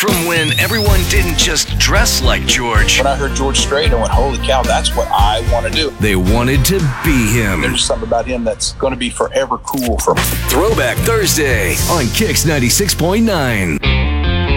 from when everyone didn't just dress like George. When I heard George Strait, I went, holy cow, that's what I want to do. They wanted to be him. There's something about him that's going to be forever cool for me. Throwback Thursday on Kicks 96.9.